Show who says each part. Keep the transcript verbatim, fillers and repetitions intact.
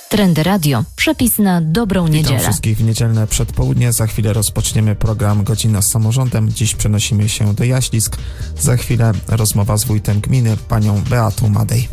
Speaker 1: Trendy Radio. Przepis na dobrą
Speaker 2: Witam
Speaker 1: niedzielę.
Speaker 2: wszystkich w niedzielne przedpołudnie. Za chwilę rozpoczniemy program Godzina z samorządem. Dziś przenosimy się do Jaślisk. Za chwilę rozmowa z wójtem gminy, panią Beatą Madej.